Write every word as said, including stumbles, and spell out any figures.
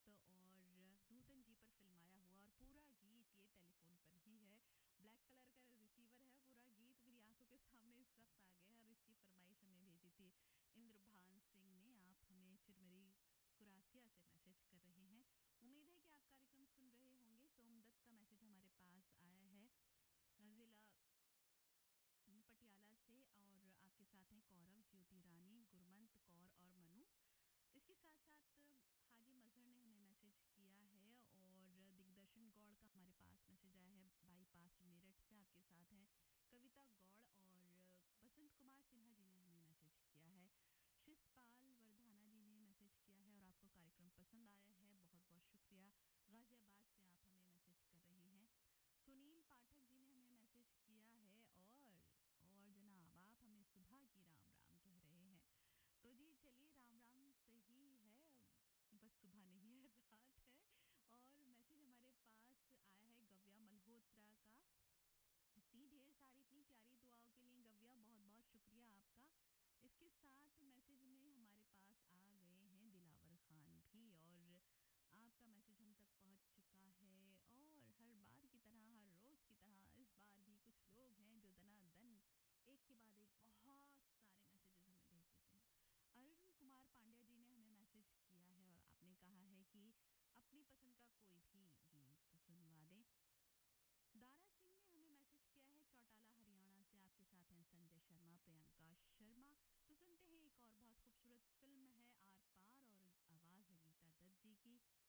दत्त और नूतन जी पर फिल्माया हुआ और पूरा गीत ये टेलीफोन पर ही है। ब्लैक कलर का रिसीवर है। पूरा गीत मेरी आंखों के सामने इस वक्त आ गया है और इसकी फरमाइश हमें भेजी थी इंद्रभान सिंह ने। आप हमें चिरमरी कुरासिया से मैसेज कर रहे हैं। उम्मीद है कि आप कार्यक्रम सुन रहे होंगे। सोमदत्त का मैसेज हमारे पास आया है जिला पटियाला से और आपके साथ हैं कौरव, ज्योति रानी, गुरमंत कौर और मनु। इसके साथ साथ हाजी मजहर ने हमें मैसेज किया है और दिग्दर्शन गौड़ का हमारे पास मैसेज आया है बाईपास मेरठ से। आपके साथ हैं कविता गौड़ और बसंत कुमार सिन्हा जी ने हमें मैसेज किया है। शिषपाल वर्धाना जी ने मैसेज किया है और आपको कार्यक्रम पसंद आया है, बहुत बहुत शुक्रिया। गाजियाबाद से आप हमें मैसेज कर रहे हैं। सुनील पाठक जी ने हमें मैसेज किया है और और जनाब आप हमें सुबह की राम राम कह रहे हैं। तो जी चलिए, राम राम सही है, बस सुबह नहीं है, रात है। और मैसेज हमारे पास आया है गव्या मल्होत्रा का। इतनी ढेर सारी इतनी प्यारी दुआओं के लिए गव्या बहुत बहुत शुक्रिया आपका। इसके साथ मैसेज में हमारे पास आ गए हैं दिलावर खान भी और आपका मैसेज हम तक पहुंच चुका है। और हर बार की तरह, हर रोज़ की तरह इस बार भी कुछ लोग हैं जो दनादन एक के बाद एक बहुत सारे मैसेजेस हमें भेज देते हैं। अरुण कुमार पांड्या जी ने हमें मैसेज किया है और आपने कहा है कि अपनी पसंद का कोई भी गीत सुनवा दें। दारा सिंह ने हमें मैसेज किया है चौटाला हरियाणा से। आपके साथ हैं संजय शर्मा, प्रियंका शर्मा। तो सुनते हैं, एक और बहुत खूबसूरत फिल्म है आर पार और आवाज़ है गीता दत्त जी की।